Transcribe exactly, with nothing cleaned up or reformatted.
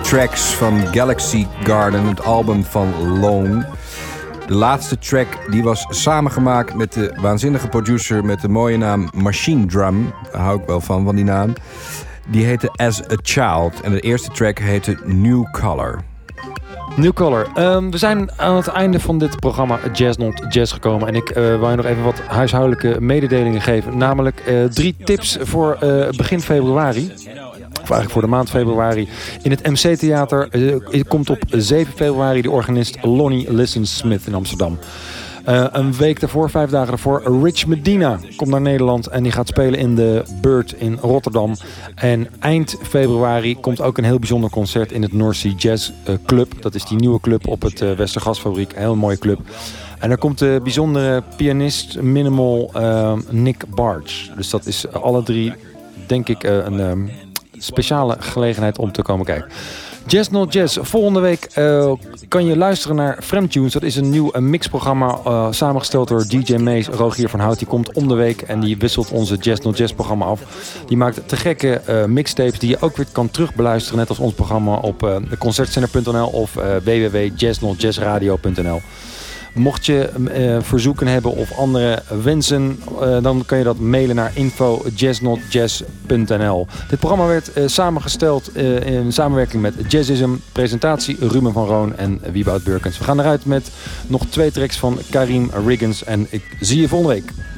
tracks van Galaxy Garden, het album van Lone. De laatste track die was samengemaakt met de waanzinnige producer met de mooie naam Machine Drum. Daar hou ik wel van, van die naam. Die heette As a Child en de eerste track heette New Color. New Color. Um, we zijn aan het einde van dit programma Jazz Not Jazz gekomen. En ik uh, wou je nog even wat huishoudelijke mededelingen geven. Namelijk uh, drie tips voor uh, begin februari. Of eigenlijk voor de maand februari. In het M C Theater uh, komt op zeven februari de organist Lonnie Listen-Smith in Amsterdam. Uh, een week daarvoor, vijf dagen daarvoor, Rich Medina komt naar Nederland en die gaat spelen in de Bird in Rotterdam. En eind februari komt ook een heel bijzonder concert in het North Sea Jazz uh, Club. Dat is die nieuwe club op het uh, Westergasfabriek, een heel mooie club. En daar komt de bijzondere pianist minimal uh, Nick Barge. Dus dat is alle drie, denk ik, uh, een um, speciale gelegenheid om te komen kijken. Jazz Not Jazz. Volgende week uh, kan je luisteren naar Fremtunes. Dat is een nieuw een mixprogramma uh, samengesteld door D J Mees. Rogier van Hout. Die komt om de week en die wisselt onze Jazz Not Jazz programma af. Die maakt te gekke uh, mixtapes die je ook weer kan terugbeluisteren. Net als ons programma op uh, concertcenter punt n l of uh, w w w punt jazz not jazz radio punt n l. Mocht je uh, verzoeken hebben of andere wensen, uh, dan kan je dat mailen naar info at jazz not jazz punt n l. Dit programma werd uh, samengesteld uh, in samenwerking met Jazzism, presentatie Ruben van Roon en Wieboud Burkens. We gaan eruit met nog twee tracks van Karim Riggins en ik zie je volgende week.